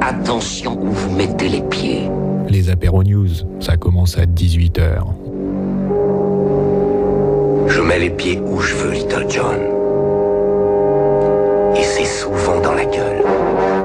Attention où vous mettez les pieds. Les apéros news, ça commence à 18h. Je mets les pieds où je veux, Little John. Et c'est souvent dans la gueule.